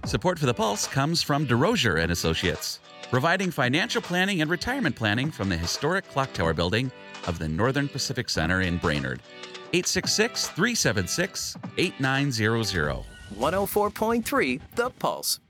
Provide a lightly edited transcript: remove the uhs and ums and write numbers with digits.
Support for the Pulse comes from DeRosier and Associates, providing financial planning and retirement planning from the historic Clock Tower building of the Northern Pacific Center in Brainerd. 866-376-8900. 104.3 The Pulse.